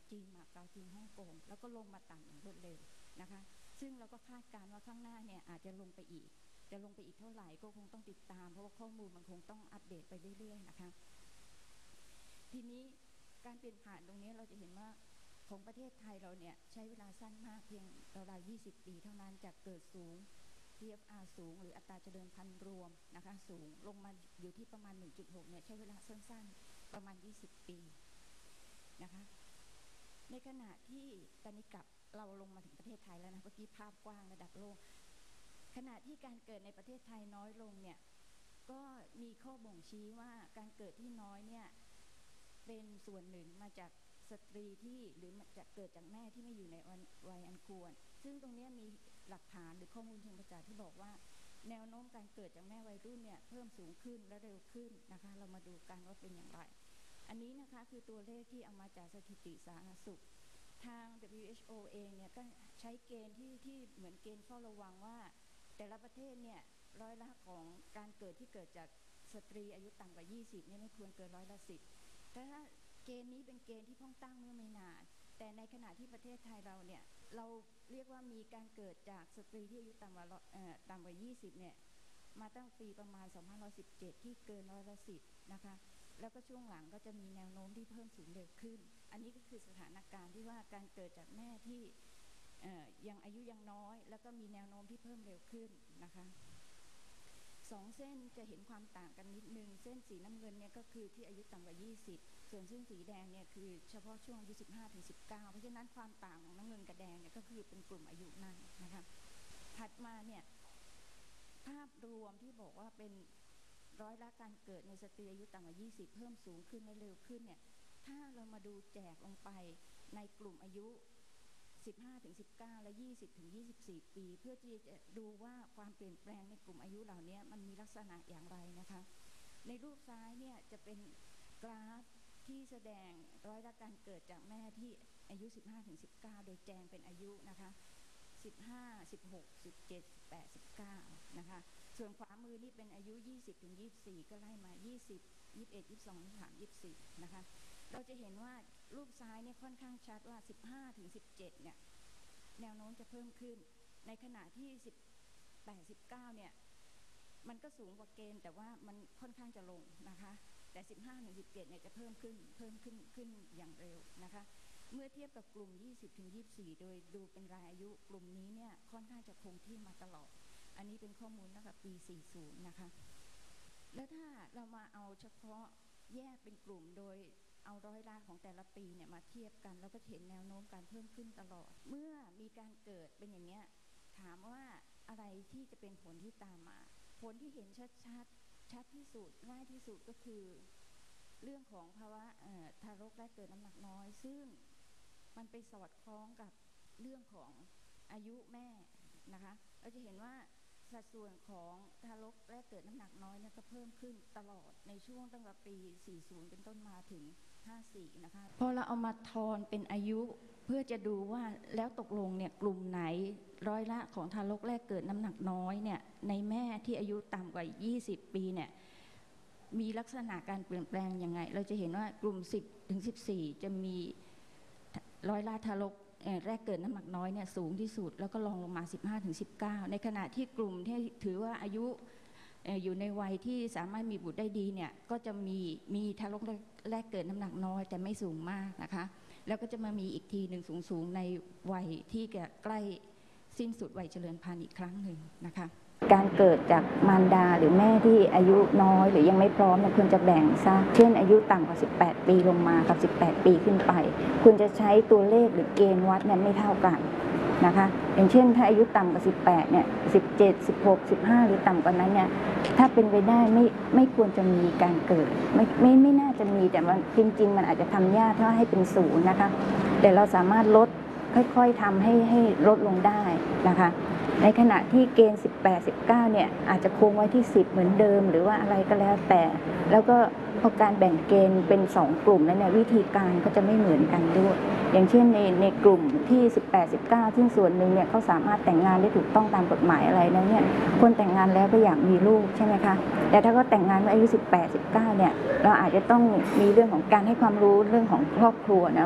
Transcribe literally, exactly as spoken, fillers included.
จีนมาเก๊าจีนฮ่องกงแล้วก็ลงมาต่ำอย่างรวดเร็วนะคะซึ่งเราก็คาดการณ์ว่าข้างหน้าเนี่ยอาจจะลงไปอีกจะลงไปอีกเท่าไหร่ก็คงต้องติดตามเพราะว่าข้อมูลมันคงต้องอัปเดตไปเรื่อยๆนะคะทีนี้การเปลี่ยนผ่านตรงนี้เราจะเห็นว่าของประเทศไทยเราเนี่ยใช้เวลาสั้นมากเพียงราวๆยี่สิบปีเท่านั้นจากเกิดสูง ที เอฟ อาร์ สูงหรืออัตราเจริญพันธุ์รวมนะคะสูงลงมาอยู่ที่ประมาณ หนึ่งจุดหก เนี่ยใช้เวลาสั้นๆประมาณยี่สิบปีนะคะในขณะที่ตอนนี้กลับเราลงมาถึงประเทศไทยแล้วนะเมื่อกี้ภาพกว้างระดับโลกขณะที่การเกิดในประเทศไทยน้อยลงเนี่ยก็มีข้อบ่งชี้ว่าการเกิดที่น้อยเนี่ยเป็นส่วนหนึ่งมาจากสตรีที่หรือจะเกิดจากแม่ที่ไม่อยู่ในวัยอันควรซึ่งตรงนี้มีหลักฐานหรือข้อมูลเชิงประจักษ์ที่บอกว่าแนวโน้มการเกิดจากแม่วัยรุ่นเนี่ยเพิ่มสูงขึ้นและเร็วขึ้นนะคะเรามาดูกันว่าเป็นอย่างไรอันนี้นะคะคือตัวเลขที่เอามาจากสถิติสาธารณสุขทาง ดับเบิลยู เอช โอ เองเนี่ยก็ใช้เกณฑ์ที่ที่เหมือนเกณฑ์เฝ้าระวังว่าแต่ละประเทศเนี่ยร้อยละของการเกิดที่เกิดจากสตรีอายุต่ำกว่ายี่สิบเนี่ยไม่ควรเกินร้อยละสิบแต่ถ้าเกณฑ์นี้เป็นเกณฑ์ที่เพิ่งตั้งเมื่อไม่นานแต่ในขณะที่ประเทศไทยเราเนี่ยเราเรียกว่ามีการเกิดจากสตรีที่อายุต่ำกว่าต่ำกว่ายี่สิบเนี่ยมาตั้งปีประมาณสองพันห้าร้อยสิบเจ็ดที่เกินร้อยละสิบนะคะแล้วก็ช่วงหลังก็จะมีแนวโน้มที่เพิ่มสูงเร็วขึ้นอันนี้ก็คือสถานการณ์ที่ว่าการเกิดจากแม่ที่ยังอายุยังน้อยแล้วก็มีแนวโน้มที่เพิ่มเร็วขึ้นนะคะสองเส้นจะเห็นความต่างกันนิดนึงเส้นสีน้ำเงินเนี่ยก็คือที่อายุต่ำกว่ายี่สิบส่วนเส้นสีแดงเนี่ยคือเฉพาะช่วงอายุสิบห้าถึงสิบเก้าเพราะฉะนั้นความต่างของน้ำเงินกับแดงเนี่ยก็คือเป็นกลุ่มอายุนั้นนะคะถัดมาเนี่ยภาพรวมที่บอกว่าเป็นร้อยละการเกิดในสตรีอายุต่ำกว่ายี่สิบเพิ่มสูงขึ้นและเร็วขึ้นเนี่ยถ้าเรามาดูแจกลงไปในกลุ่มอายุสิบห้าถึงสิบเก้าและยี่สิบถึงยี่สิบสี่ปีเพื่อที่จะดูว่าความเปลี่ยนแปลงในกลุ่มอายุเหล่านี้มันมีลักษณะอย่างไรนะคะในรูปซ้ายเนี่ยจะเป็นกราฟที่แสดงร้อยละการเกิดจากแม่ที่อายุสิบห้าถึงสิบเก้าโดยแจงเป็นอายุนะคะสิบห้า สิบหก สิบเจ็ด สิบแปด สิบเก้านะคะส่วนขวามือนี่เป็นอายุยี่สิบถึงยี่สิบสี่ก็ไล่มายี่สิบ ยี่สิบเอ็ด ยี่สิบสอง ยี่สิบสาม ยี่สิบสี่นะคะเราจะเห็นว่ารูปซ้ายเนี่ยค่อนข้างชัดว่าสิบห้าถึงสิบเจ็ดเนี่ยแนวโน้มจะเพิ่มขึ้นในขณะที่สิบแปด สิบเก้าเนี่ยมันก็สูงกว่าเกณฑ์แต่ว่ามันค่อนข้างจะลงนะคะแต่สิบห้าถึงสิบเจ็ดเนี่ยจะเพิ่มขึ้นเพิ่มขึ้นขึ้นอย่างเร็วนะคะเมื่อเทียบกับกลุ่มยี่สิบถึงยี่สิบสี่โดยดูเป็นรายอายุกลุ่มนี้เนี่ยค่อนข้างจะคงที่มาตลอดอันนี้เป็นข้อมูลตั้งแต่ปีสี่สิบนะคะแล้วถ้าเรามาเอาเฉพาะแยกเป็นกลุ่มโดยเอาร้อยละของแต่ละปีเนี่ยมาเทียบกันแล้วก็เห็นแนวโน้มการเพิ่มขึ้นตลอดเมื่อมีการเกิดเป็นอย่างเงี้ยถามว่าอะไรที่จะเป็นผลที่ตามมาผลที่เห็นชัดๆชัดที่สุดง่ายที่สุดก็คือเรื่องของภาวะทารกแรกเกิดน้ำหนักน้อยซึ่งมันไปสอดคล้องกับเรื่องของอายุแม่นะคะเราจะเห็นว่าสัดส่วนของทารกแรกเกิดน้ำหนักน้อยเนี่ยก็เพิ่มขึ้นตลอดในช่วงตั้งแต่ปีสี่สิบเป็นต้นมาถึงห้าสิบสี่นะคะพอเราเอามาทอนเป็นอายุเพื่อจะดูว่าแล้วตกลงเนี่ยกลุ่มไหนร้อยละของทารกแรกเกิดน้ำหนักน้อยเนี่ยในแม่ที่อายุต่ำกว่ายี่สิบปีเนี่ยมีลักษณะการเปลี่ยนแปลงยังไงเราจะเห็นว่ากลุ่มสิบถึงสิบสี่จะมีร้อยละทารกแรกเกิดน้ำหนักน้อยเนี่ยสูงที่สุดแล้วก็รองลงมา สิบห้าถึงสิบเก้า ในขณะที่กลุ่มที่ถือว่าอายุอยู่ในวัยที่สามารถมีบุตรได้ดีเนี่ยก็จะมีมีทารกแรกเกิดน้ำหนักน้อยแต่ไม่สูงมากนะคะแล้วก็จะมามีอีกทีหนึ่งสูงๆในวัยที่ใกล้สิ้นสุดวัยเจริญพันธุ์อีกครั้งหนึ่งนะคะการเกิดจากมารดาหรือแม่ที่อายุน้อยหรือยังไม่พร้อมเนี่ยควรจะแบ่งซะเช่นอายุต่ำกว่าสิบแปดปีลงมากับสิบแปดปีขึ้นไปควรจะใช้ตัวเลขหรือเกณฑ์วัดเนี่ยไม่เท่ากันนะคะอย่างเช่นถ้าอายุต่ำกว่าสิบแปดเนี่ยสิบเจ็ด สิบหก สิบห้าหรือต่ำกว่านั้นเนี่ยถ้าเป็นไปได้ไม่ไม่ควรจะมีการเกิดไม่ไม่ไม่น่าจะมีแต่ว่าจริงๆมันอาจจะทำยากถ้าให้เป็นศูนย์นะคะแต่เราสามารถลดค่อยๆทำให้ให้ลดลงได้นะคะในขณะที่เกณฑ์สิบแปด สิบเก้าเนี่ยอาจจะคงไว้ที่สิบเหมือนเดิมหรือว่าอะไรก็แล้วแต่แล้วก็พอการแบ่งเกณฑ์เป็นสองกลุ่มนั้นเนี่ยวิธีการก็จะไม่เหมือนกันด้วยอย่างเช่นในในกลุ่มที่สิบแปด สิบเก้าซึ่งส่วนหนึ่งเนี่ยเขาสามารถแต่งงานได้ถูกต้องตามกฎหมายอะไรนั้นเนี่ยคนแต่งงานแล้วก็อยากมีลูกใช่ไหมคะแต่ถ้าเขาแต่งงานเมื่ออายุสิบแปด สิบเก้าเนี่ยเราอาจจะต้องมีเรื่องของการให้ความรู้เรื่องของครอบครัวนะ